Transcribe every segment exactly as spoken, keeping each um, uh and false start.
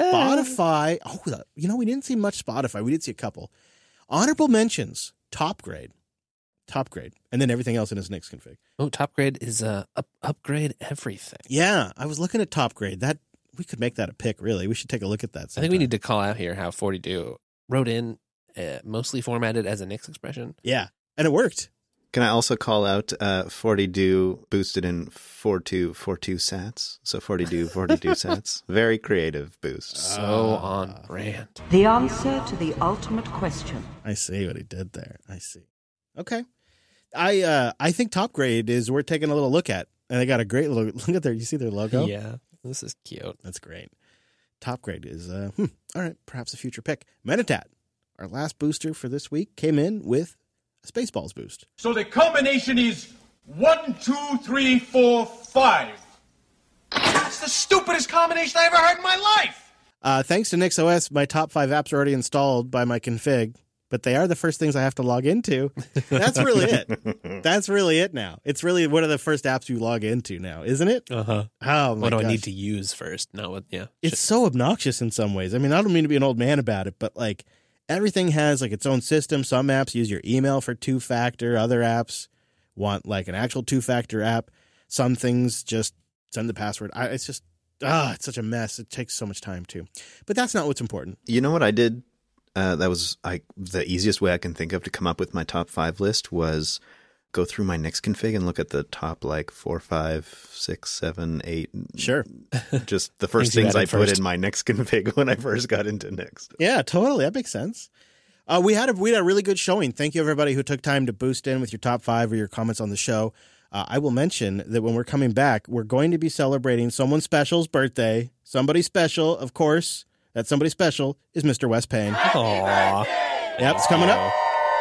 Spotify. Oh, you know, we didn't see much Spotify. We did see a couple. Honorable mentions. Top Grade. Top Grade. And then everything else in his Nix config. Oh, Top Grade is uh, up, upgrade everything. Yeah, I was looking at Top Grade. That we could make that a pick, really. We should take a look at that sometime. I think we need to call out here how forty-two wrote in uh, mostly formatted as a Nix expression. Yeah, and it worked. Can I also call out uh, forty-two boosted in forty-two forty-two sats? So forty-two forty-two sats. Very creative boost. So uh, on brand. The answer to the ultimate question. I see what he did there. I see. Okay. I uh, I think Top Grade is worth taking a little look at. And they got a great little look at their, you see their logo? Yeah, this is cute. That's great. Top Grade is, uh, hmm, all right, perhaps a future pick. Meditat, our last booster for this week, came in with a Spaceballs boost. So the combination is one, two, three, four, five. That's the stupidest combination I ever heard in my life. Uh, thanks to NixOS, my top five apps are already installed by my config, but they are the first things I have to log into. That's really it. That's really it now. It's really one of the first apps you log into now, isn't it? Uh-huh. Oh, my What do gosh. I need to use first? Not what, yeah. It's so obnoxious in some ways. I mean, I don't mean to be an old man about it, but like everything has like its own system. Some apps use your email for two-factor. Other apps want like an actual two-factor app. Some things just send the password. I, it's just, ah, it's such a mess. It takes so much time too. But that's not what's important. You know what I did? Uh, that was I, the easiest way I can think of to come up with my top five list was go through my Nix config and look at the top like four, five, six, seven, eight. Sure. Just the first Things you things I added put first. in my Nix config when I first got into Nix. Yeah, totally. That makes sense. Uh, we had a we had a really good showing. Thank you, everybody who took time to boost in with your top five or your comments on the show. Uh, I will mention that when we're coming back, we're going to be celebrating someone special's birthday. Somebody special, of course. That somebody special is Mister Wes Payne. Aww. Yep, it's coming up.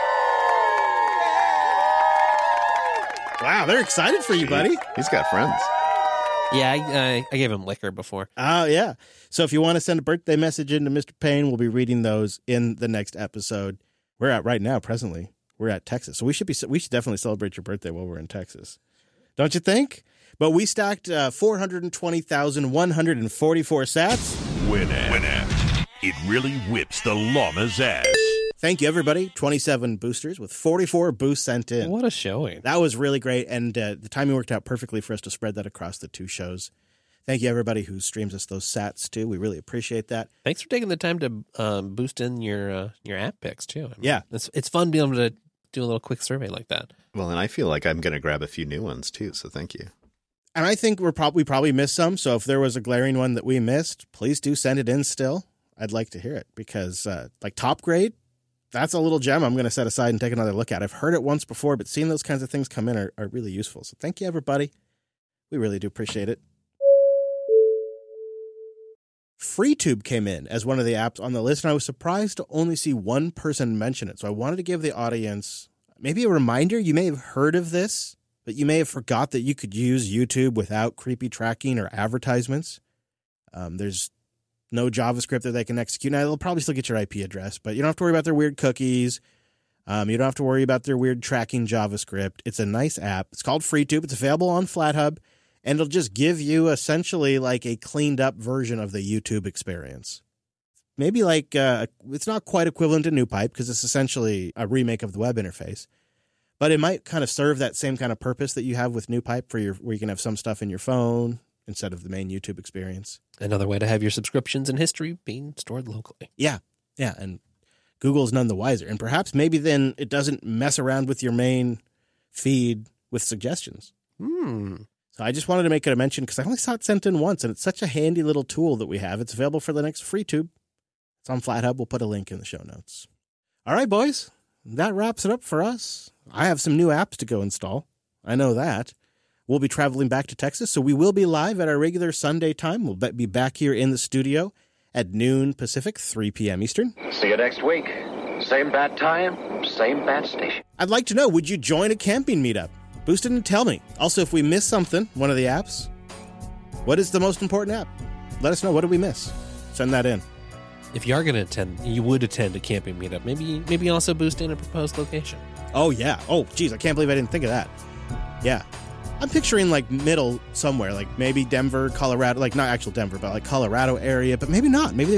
Wow, they're excited for you, buddy. He's got friends. Yeah, I, I, I gave him liquor before. Oh, yeah. So if you want to send a birthday message in to Mister Payne, we'll be reading those in the next episode. We're at right now, presently. We're at Texas. So we should be we should definitely celebrate your birthday while we're in Texas. Don't you think? But we stacked uh, four hundred twenty thousand one hundred forty-four sats. Winamp. Winamp. It really whips the llama's ass. Thank you, everybody. twenty-seven boosters with forty-four boosts sent in. What a showing. That was really great, and uh, the timing worked out perfectly for us to spread that across the two shows. Thank you, everybody who streams us those sats, too. We really appreciate that. Thanks for taking the time to um, boost in your uh, your app picks, too. I mean, Yeah. It's, it's fun being able to do a little quick survey like that. Well, and I feel like I'm going to grab a few new ones, too, so thank you. And I think we're probably we probably missed some, so if there was a glaring one that we missed, please do send it in still. I'd like to hear it, because uh, like Top Grade, that's a little gem I'm going to set aside and take another look at. I've heard it once before, but seeing those kinds of things come in are, are really useful. So thank you, everybody. We really do appreciate it. FreeTube came in as one of the apps on the list, and I was surprised to only see one person mention it. So I wanted to give the audience maybe a reminder. You may have heard of this, but you may have forgot that you could use YouTube without creepy tracking or advertisements. Um, there's no JavaScript that they can execute. Now, they'll probably still get your I P address, but you don't have to worry about their weird cookies. Um, you don't have to worry about their weird tracking JavaScript. It's a nice app. It's called FreeTube. It's available on FlatHub, and it'll just give you essentially like a cleaned up version of the YouTube experience. Maybe like, uh, it's not quite equivalent to NewPipe because it's essentially a remake of the web interface, but it might kind of serve that same kind of purpose that you have with NewPipe for your, where you can have some stuff in your phone instead of the main YouTube experience. Another way to have your subscriptions and history being stored locally. Yeah, yeah, and Google's none the wiser. And perhaps maybe then it doesn't mess around with your main feed with suggestions. Hmm. So I just wanted to make it a mention because I only saw it sent in once, and it's such a handy little tool that we have. It's available for the next FreeTube. It's on FlatHub. We'll put a link in the show notes. All right, boys, that wraps it up for us. I have some new apps to go install. I know that. We'll be traveling back to Texas, so we will be live at our regular Sunday time. We'll be back here in the studio at noon Pacific, three p.m. Eastern. See you next week. Same bat time, same bat station. I'd like to know, would you join a camping meetup? Boost it and tell me. Also, if we miss something, one of the apps, what is the most important app? Let us know. What did we miss? Send that in. If you are going to attend, you would attend a camping meetup. Maybe maybe also boost in a proposed location. Oh, yeah. Oh, geez, I can't believe I didn't think of that. Yeah. I'm picturing like middle somewhere, like maybe Denver, Colorado, like not actual Denver, but like Colorado area, but maybe not. Maybe